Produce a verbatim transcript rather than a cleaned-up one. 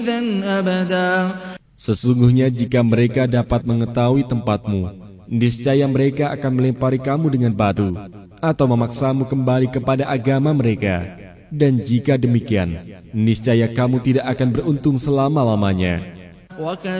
Sesungguhnya jika mereka dapat mengetahui tempatmu, niscaya mereka akan melempari kamu dengan batu atau memaksamu kembali kepada agama mereka. Dan jika demikian, niscaya kamu tidak akan beruntung selama-lamanya.